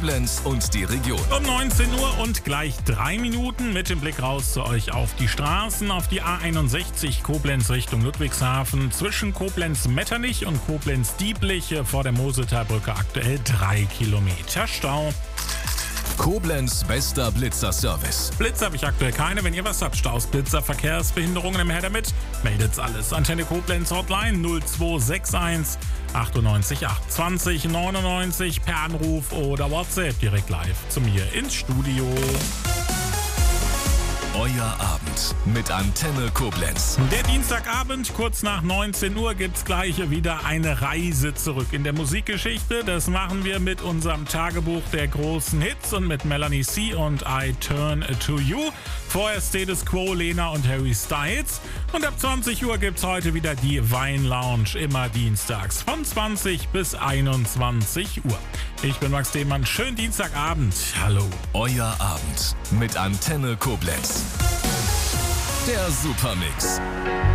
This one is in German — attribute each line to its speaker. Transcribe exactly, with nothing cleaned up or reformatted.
Speaker 1: Koblenz und die Region.
Speaker 2: Um neunzehn Uhr und gleich drei Minuten mit dem Blick raus zu euch auf die Straßen. Auf die A einundsechzig Koblenz Richtung Ludwigshafen. Zwischen Koblenz-Metternich und Koblenz-Dieblich vor der Mosetalbrücke aktuell drei Kilometer Stau.
Speaker 1: Koblenz bester Blitzer-Service.
Speaker 2: Blitz habe ich aktuell keine. Wenn ihr was habt, Staus, Blitzer, Verkehrsbehinderungen im Her damit, meldet's alles. Antenne Koblenz Hotline null zwei sechs eins achtundneunzig achtundzwanzig neunundneunzig per Anruf oder WhatsApp direkt live zu mir ins Studio.
Speaker 1: Euer Abend mit Antenne Koblenz.
Speaker 2: Der Dienstagabend, kurz nach neunzehn Uhr, gibt's gleich wieder eine Reise zurück in der Musikgeschichte. Das machen wir mit unserem Tagebuch der großen Hits und mit Melanie C. und I Turn to You. Vorher Status Quo, Lena und Harry Styles. Und ab zwanzig Uhr gibt's heute wieder die Wein Lounge, immer dienstags von zwanzig bis einundzwanzig Uhr. Ich bin Max Demann, schönen Dienstagabend. Hallo.
Speaker 1: Euer Abend mit Antenne Koblenz. Der Supermix.